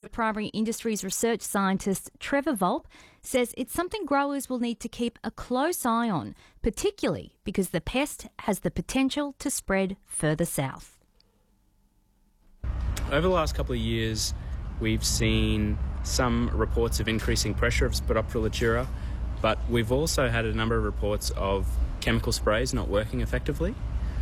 Primary Industries research scientist Trevor Volpe says it's something growers will need to keep a close eye on, particularly because the pest has the potential to spread further south. Over the last couple of years, we've seen some reports of increasing pressure of Spodoptera litura, but we've also had a number of reports of chemical sprays not working effectively.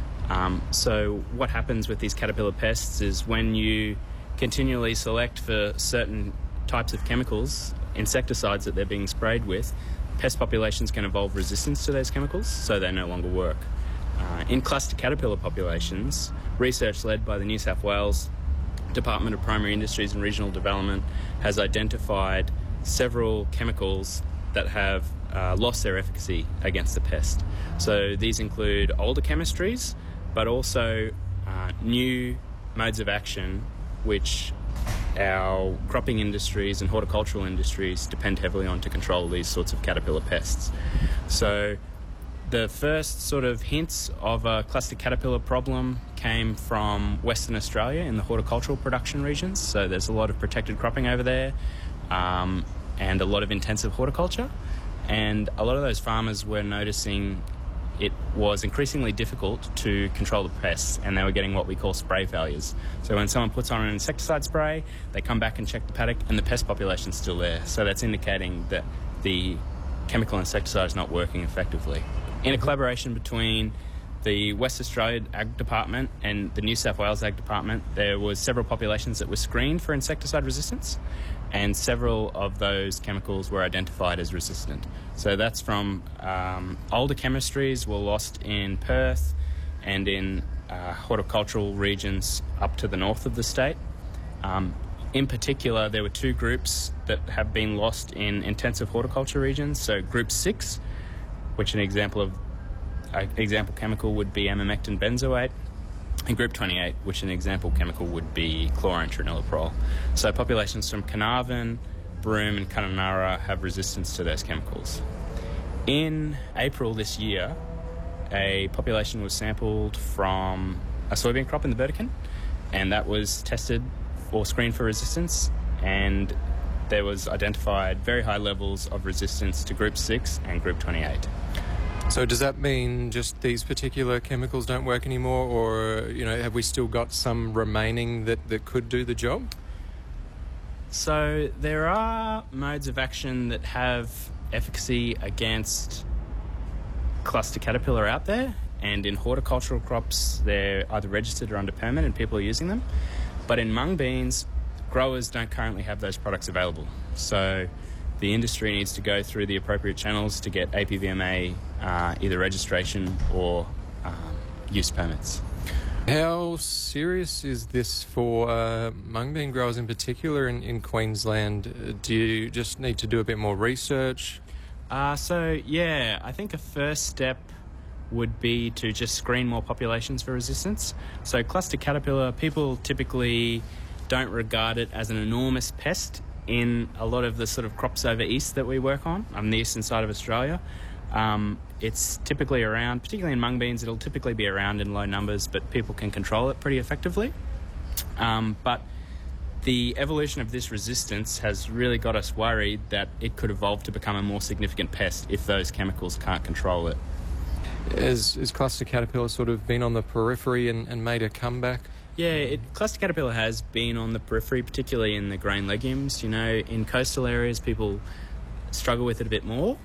So what happens with these caterpillar pests is when you continually select for certain types of chemicals, insecticides that they're being sprayed with, pest populations can evolve resistance to those chemicals, so they no longer work. In cluster caterpillar populations, research led by the New South Wales Department of Primary Industries and Regional Development has identified several chemicals that have lost their efficacy against the pest. So these include older chemistries, but also new modes of action which our cropping industries and horticultural industries depend heavily on to control these sorts of caterpillar pests. So the first sort of hints of a cluster caterpillar problem came from Western Australia in the horticultural production regions. So there's a lot of protected cropping over there and a lot of intensive horticulture. And a lot of those farmers were noticing it was increasingly difficult to control the pests, and they were getting what we call spray failures. So when someone puts on an insecticide spray, they come back and check the paddock and the pest population's still there. So that's indicating that the chemical insecticide is not working effectively. In a collaboration between the West Australia Ag Department and the New South Wales Ag Department, there was several populations that were screened for insecticide resistance, and several of those chemicals were identified as resistant. So that's from older chemistries were lost in Perth and in horticultural regions up to the north of the state. In particular, there were two groups that have been lost in intensive horticulture regions. So Group 6, which an example chemical would be amamectin benzoate, and Group 28, which an example chemical would be chlorantraniliprole. So populations from Carnarvon, Broome and Kununurra have resistance to those chemicals. In April this year, a population was sampled from a soybean crop in the Burdekin, and that was tested or screened for resistance, and there was identified very high levels of resistance to Group 6 and Group 28. So does that mean just these particular chemicals don't work anymore, or have we still got some remaining that could do the job? So there are modes of action that have efficacy against cluster caterpillar out there, and in horticultural crops they're either registered or under permit and people are using them. But in mung beans, growers don't currently have those products available. So the industry needs to go through the appropriate channels to get APVMA either registration or use permits. How serious is this for mung bean growers in particular in Queensland? Do you just need to do a bit more research? I think a first step would be to just screen more populations for resistance. So cluster caterpillar, people typically don't regard it as an enormous pest in a lot of the sort of crops over east that we work on the eastern side of Australia. It's typically around, particularly in mung beans, it'll typically be around in low numbers, but people can control it pretty effectively. But the evolution of this resistance has really got us worried that it could evolve to become a more significant pest if those chemicals can't control it. Has cluster caterpillar sort of been on the periphery and made a comeback? Yeah, cluster caterpillar has been on the periphery, particularly in the grain legumes. In coastal areas, people struggle with it a bit more.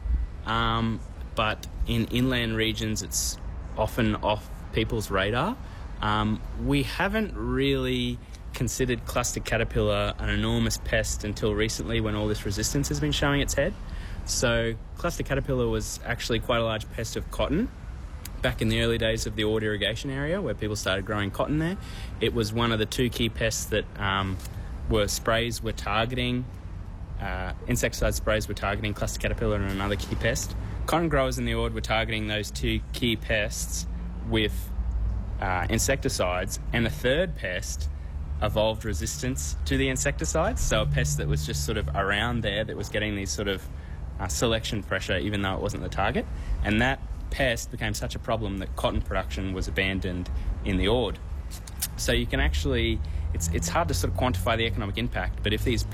But in inland regions, it's often off people's radar. We haven't really considered cluster caterpillar an enormous pest until recently, when all this resistance has been showing its head. So cluster caterpillar was actually quite a large pest of cotton back in the early days of the Ord irrigation area, where people started growing cotton there. It was one of the two key pests that sprays were targeting. Insecticide sprays were targeting cluster caterpillar and another key pest. Cotton growers in the Ord were targeting those two key pests with insecticides, and a third pest evolved resistance to the insecticides. So a pest that was just sort of around there that was getting these sort of selection pressure, even though it wasn't the target. And that pest became such a problem that cotton production was abandoned in the Ord. So you can actually, it's hard to sort of quantify the economic impact, but if these